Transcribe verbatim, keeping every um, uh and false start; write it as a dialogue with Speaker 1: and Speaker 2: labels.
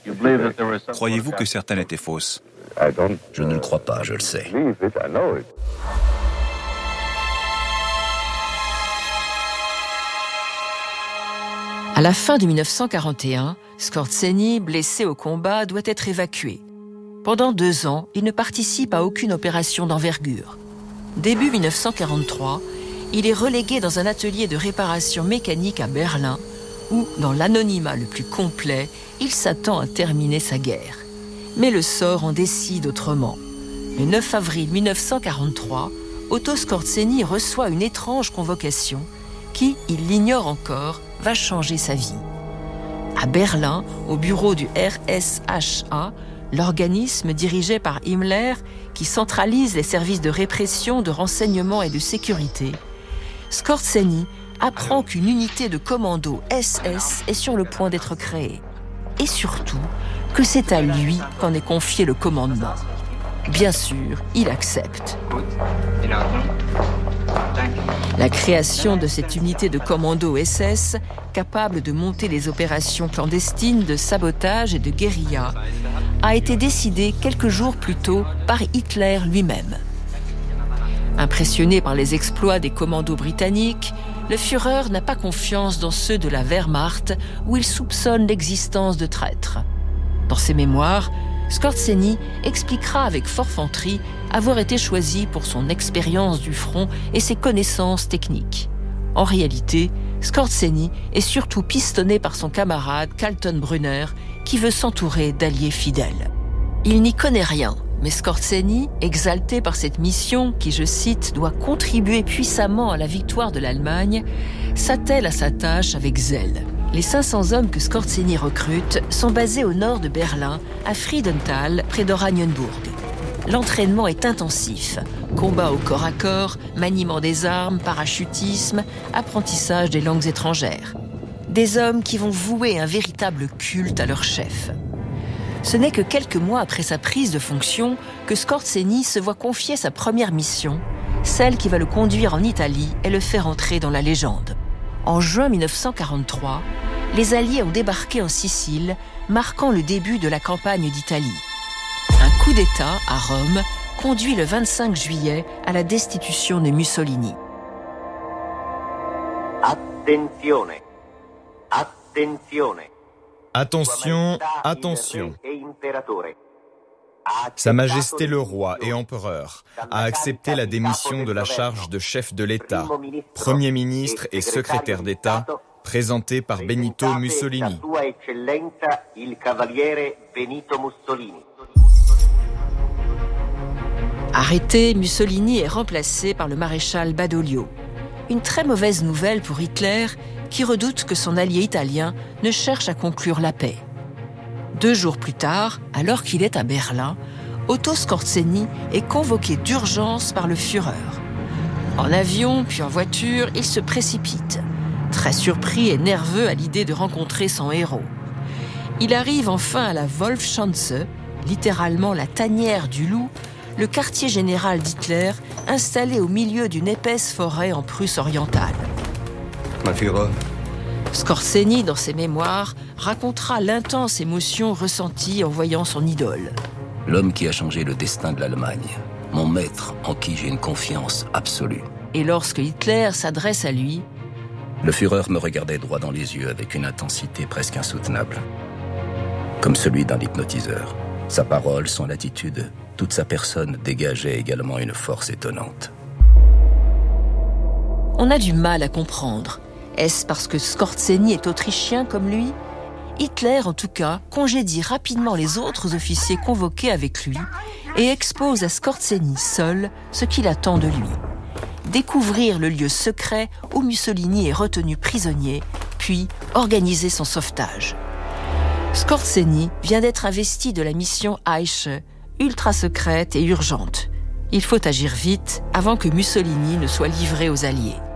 Speaker 1: Croyez-vous que certaines étaient fausses?
Speaker 2: Je ne le crois pas, je le sais.
Speaker 3: À la fin de dix-neuf cent quarante et un, Skorzeny, blessé au combat, doit être évacué. Pendant deux ans, il ne participe à aucune opération d'envergure. Début dix-neuf cent quarante-trois, il est relégué dans un atelier de réparation mécanique à Berlin, où, dans l'anonymat le plus complet, il s'attend à terminer sa guerre. Mais le sort en décide autrement. Le neuf avril dix-neuf cent quarante-trois, Otto Skorzeny reçoit une étrange convocation qui, il l'ignore encore, va changer sa vie. À Berlin, au bureau du R S H A, l'organisme dirigé par Himmler qui centralise les services de répression, de renseignement et de sécurité, Skorzeny apprend qu'une unité de commando S S est sur le point d'être créée. Et surtout, que c'est à lui qu'en est confié le commandement. Bien sûr, il accepte. La création de cette unité de commando S S, capable de monter les opérations clandestines de sabotage et de guérilla, a été décidée quelques jours plus tôt par Hitler lui-même. Impressionné par les exploits des commandos britanniques, le Führer n'a pas confiance dans ceux de la Wehrmacht où il soupçonne l'existence de traîtres. Dans ses mémoires, Skorzeny expliquera avec forfanterie avoir été choisi pour son expérience du front et ses connaissances techniques. En réalité, Skorzeny est surtout pistonné par son camarade Kaltenbrunner qui veut s'entourer d'alliés fidèles. Il n'y connaît rien, mais Skorzeny, exalté par cette mission qui, je cite, doit contribuer puissamment à la victoire de l'Allemagne, s'attelle à sa tâche avec zèle. Les cinq cents hommes que Skorzeny recrute sont basés au nord de Berlin, à Friedenthal, près d'Oranienburg. L'entraînement est intensif. Combat au corps à corps, maniement des armes, parachutisme, apprentissage des langues étrangères. Des hommes qui vont vouer un véritable culte à leur chef. Ce n'est que quelques mois après sa prise de fonction que Skorzeny se voit confier sa première mission, celle qui va le conduire en Italie et le faire entrer dans la légende. En juin dix-neuf cent quarante-trois, les Alliés ont débarqué en Sicile, marquant le début de la campagne d'Italie. Un coup d'État à Rome conduit le vingt-cinq juillet à la destitution de Mussolini.
Speaker 4: Attenzione. Attenzione.
Speaker 5: Attention, attention. Sa Majesté le Roi et Empereur a accepté la démission de la charge de chef de l'État, Premier ministre et secrétaire d'État, présenté par Benito Mussolini.
Speaker 3: Arrêté, Mussolini est remplacé par le maréchal Badoglio. Une très mauvaise nouvelle pour Hitler, qui redoute que son allié italien ne cherche à conclure la paix. Deux jours plus tard, alors qu'il est à Berlin, Otto Skorzeny est convoqué d'urgence par le Führer. En avion, puis en voiture, il se précipite, très surpris et nerveux à l'idée de rencontrer son héros. Il arrive enfin à la Wolfschanze, littéralement la tanière du loup, le quartier général d'Hitler, installé au milieu d'une épaisse forêt en Prusse orientale. Skorzeny, dans ses mémoires, racontera l'intense émotion ressentie en voyant son idole.
Speaker 2: L'homme qui a changé le destin de l'Allemagne, mon maître en qui j'ai une confiance absolue.
Speaker 3: Et lorsque Hitler s'adresse à lui,
Speaker 2: le Führer me regardait droit dans les yeux avec une intensité presque insoutenable, comme celui d'un hypnotiseur. Sa parole, son attitude, toute sa personne dégageait également une force étonnante.
Speaker 3: On a du mal à comprendre. Est-ce parce que Skorzeny est autrichien comme lui ? Hitler, en tout cas, congédie rapidement les autres officiers convoqués avec lui et expose à Skorzeny seul ce qu'il attend de lui. Découvrir le lieu secret où Mussolini est retenu prisonnier, puis organiser son sauvetage. Skorzeny vient d'être investi de la mission Eiche, ultra secrète et urgente. Il faut agir vite avant que Mussolini ne soit livré aux Alliés.